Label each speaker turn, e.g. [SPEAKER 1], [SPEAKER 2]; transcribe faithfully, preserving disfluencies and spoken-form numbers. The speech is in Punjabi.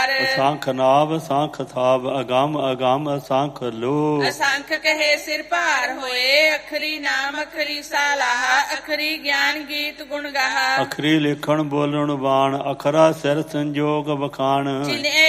[SPEAKER 1] ਪਾਰ।
[SPEAKER 2] ਅਸੰਖ ਨਾਭ ਅਸੰਖ ਥਾਪ ਅਗੰਮ ਅਗੰਮ ਅਸੰਖ ਲੋ।
[SPEAKER 1] ਅਸੰਖ ਕਹੇ ਸਿਰ ਭਾਰ ਹੋਏ ਅਖਰੀ ਨਾਮ ਅਖਰੀ ਸਾਲਾਹਾ ਅਖਰੀ ਗਿਆਨ ਗੀਤ ਗੁਣ ਗਾਹਾ।
[SPEAKER 2] ਅਖਰੀ ਲਿਖਣ ਬੋਲਣ ਬਾਣ ਅਖਰਾ ਸਿਰ ਸੰਜੋਗ ਵਖਾਣ।
[SPEAKER 1] ਜਿਨੇ